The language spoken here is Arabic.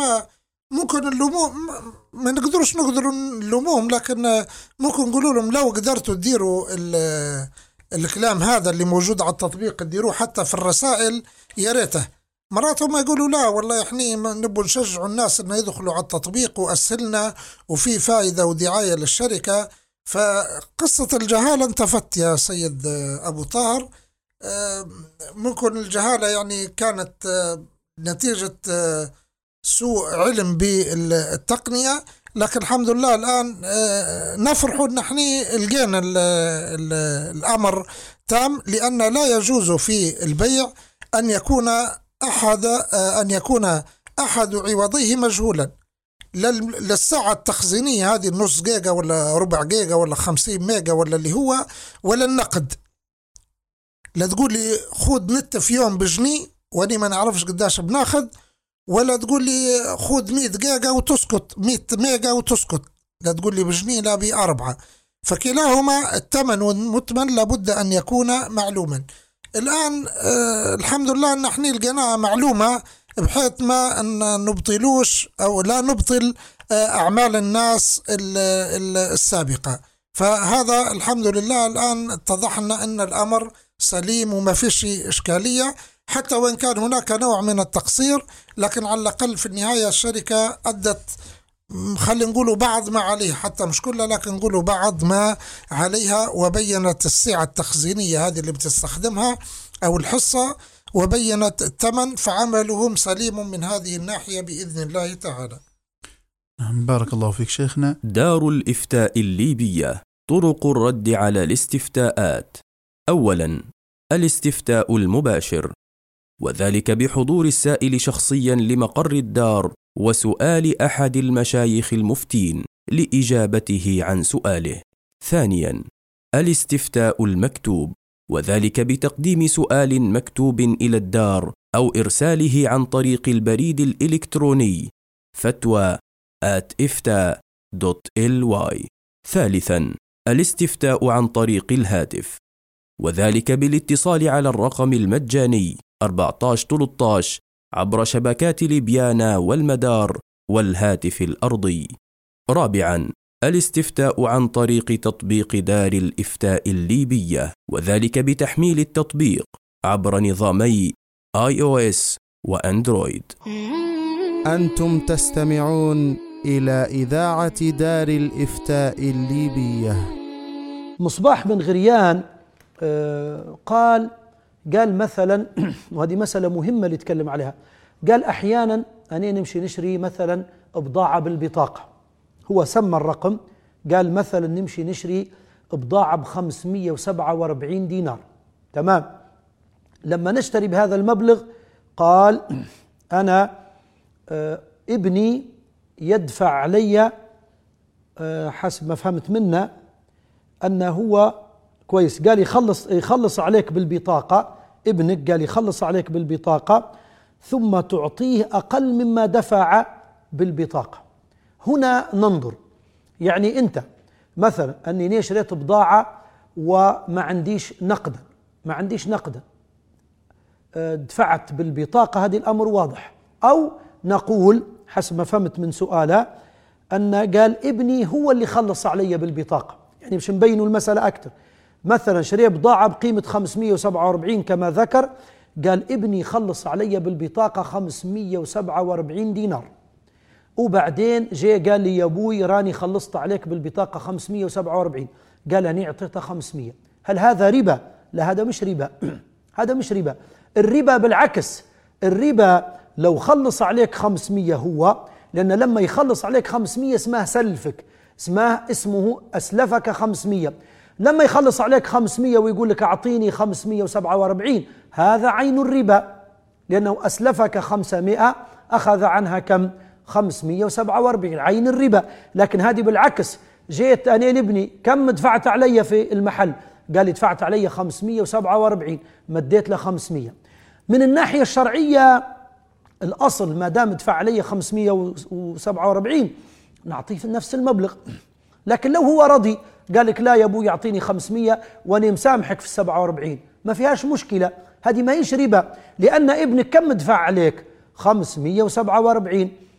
ما ممكن نلوموهم، ما نقدر نلوموهم، لكن ممكن نقولوا لهم لو قدرتوا تديروا الكلام هذا اللي موجود على التطبيق تديروه حتى في الرسائل يا ريته. مرات هم يقولوا لا والله احنا نبغى نشجعوا الناس انه يدخلوا على التطبيق واسهلنا وفي فائدة ودعاية للشركة. فقصة الجهالة انتفت يا سيد أبو طاهر. ممكن الجهالة يعني كانت نتيجة سوء علم بالتقنية، لكن الحمد لله الآن نفرح ان احنا لقينا الأمر تام، لأن لا يجوز في البيع أن يكون أحد عوضيه مجهولا. للساعة التخزينية هذه النص جيجا ولا ربع جيجا ولا 50 ميجا ولا اللي هو، ولا النقد. لا تقول لي خود نت في يوم بجنيه واني ما نعرفش قداش بناخد، ولا تقول لي خود 100 جيجا وتسكت 100 ميجا وتسكت. لا تقول لي بجنيه لا ب4. فكلاهما الثمن والمثمن لابد أن يكون معلوما. الآن الحمد لله أن احنا لقيناها معلومة بحيث ما نبطلوش أو لا نبطل أعمال الناس السابقة. فهذا الحمد لله الآن اتضح لنا أن الأمر سليم وما فيش إشكالية، حتى وإن كان هناك نوع من التقصير، لكن على الأقل في النهاية الشركة أدت خلينا نقولوا بعض ما عليه، حتى مش كلها لكن نقولوا بعض ما عليها، وبينت السعة التخزينية هذه اللي بتستخدمها أو الحصة، وبينت الثمن، فعملهم سليم من هذه الناحية بإذن الله تعالى. بارك الله فيك شيخنا. دار الإفتاء الليبية. طرق الرد على الاستفتاءات. أولا، الاستفتاء المباشر، وذلك بحضور السائل شخصيا لمقر الدار وسؤال أحد المشايخ المفتين لإجابته عن سؤاله. ثانيا، الاستفتاء المكتوب، وذلك بتقديم سؤال مكتوب إلى الدار أو إرساله عن طريق البريد الإلكتروني fatwa@ifta.ly. ثالثا، الاستفتاء عن طريق الهاتف، وذلك بالاتصال على الرقم المجاني 1413 عبر شبكات ليبيانا والمدار والهاتف الأرضي. رابعا، الاستفتاء عن طريق تطبيق دار الإفتاء الليبية، وذلك بتحميل التطبيق عبر نظامي iOS وأندرويد. أنتم تستمعون إلى إذاعة دار الإفتاء الليبية. مصباح بن غريان قال مثلا وهذه مسألة مهمة اللي يتكلم عليها، قال أحيانا أنا نمشي نشري مثلا بضاعة بالبطاقة، هو سمى الرقم، قال مثلا نمشي نشري بضاعة ب547 دينار، تمام. لما نشتري بهذا المبلغ قال أنا ابني يدفع علي حسب ما فهمت منه أنه هو كويس، قال يخلص عليك بالبطاقة، ابنك قال يخلص عليك بالبطاقة ثم تعطيه أقل مما دفع بالبطاقة. هنا ننظر، يعني أنت مثلا أني شريت بضاعة وما عنديش نقدا، دفعت بالبطاقة، هذه الأمر واضح. أو نقول حسب ما فهمت من سؤاله أن قال ابني هو اللي خلص علي بالبطاقة، يعني مش نبينوا المسألة أكثر. مثلا شري بضاعة بقيمة 547 كما ذكر، قال ابني خلص علي بالبطاقة 547 دينار، وبعدين جاء قال لي يا أبوي راني خلصت عليك بالبطاقة 547، قال أنا أعطيته 500. هل هذا ربا؟ لا، هذا مش ربا. هذا مش ربا. الربا بالعكس، الربا لو خلص عليك 500 هو، لأن لما يخلص عليك 500 اسمه سلفك، اسمه أسلفك 500. لما يخلص عليك 500 ويقول لك أعطيني 547، هذا عين الربا، لأنه أسلفك 500 أخذ عنها كم؟ 547، عين الربا. لكن هذه بالعكس، جيت أنا لابني كم دفعت علي في المحل؟ قال لي دفعت علي 547، مديت له 500. من الناحية الشرعية الأصل ما دام دفع علي 547 نعطيه في نفس المبلغ. لكن لو هو رضي قال لك لا يا أبو يعطيني 500 وأنا مسامحك في 47، ما فيهاش مشكلة، هذه ما هيش ربا، لأن ابنك كم دفع عليك؟ 547.